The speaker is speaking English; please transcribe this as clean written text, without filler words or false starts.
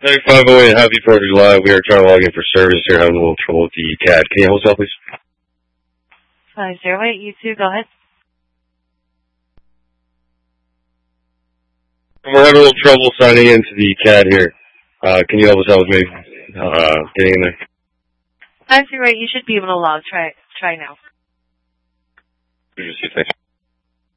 9508, Happy 4th of July. We are trying to log in for service here, having a little trouble with the CAD. Can you hold cell, please? 508, you two, go ahead. We're having a little trouble signing into the CAD here. Can you help us out with maybe getting in there? 508, you should be able to log. Try now. Thanks.